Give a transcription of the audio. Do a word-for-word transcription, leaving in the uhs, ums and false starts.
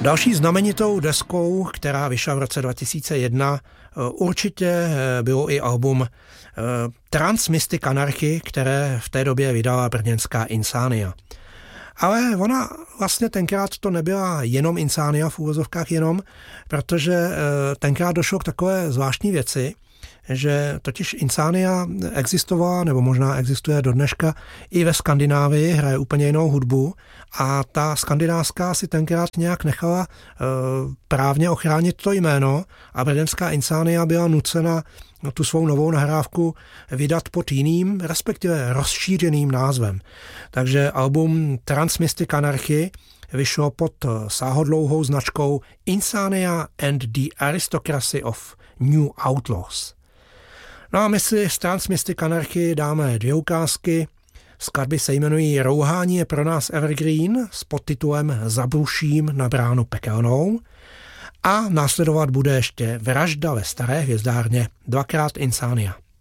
Další znamenitou deskou, která vyšla v roce dva tisíce jedna, určitě bylo i album Trance Mystic Anarchy, které v té době vydala brněnská Insania. Ale ona vlastně tenkrát to nebyla jenom Insania, v úvozovkách jenom, protože tenkrát došlo k takové zvláštní věci, že totiž Insania existovala, nebo možná existuje do dneška, i ve Skandinávii, hraje úplně jinou hudbu a ta skandinávská si tenkrát nějak nechala e, právně ochránit to jméno a brněnská Insania byla nucena tu svou novou nahrávku vydat pod jiným, respektive rozšířeným názvem. Takže album Trance Mystic Anarchy vyšlo pod sáhodlouhou značkou Insania and the Aristocracy of New Outlaws. No a my si z Trance Mystic Anarchy dáme dvě ukázky. Skladby se jmenují Rouhání je pro nás evergreen s podtitulem Zabruším na bránu pekelnou a následovat bude ještě Vražda ve staré hvězdárně, dvakrát Insania.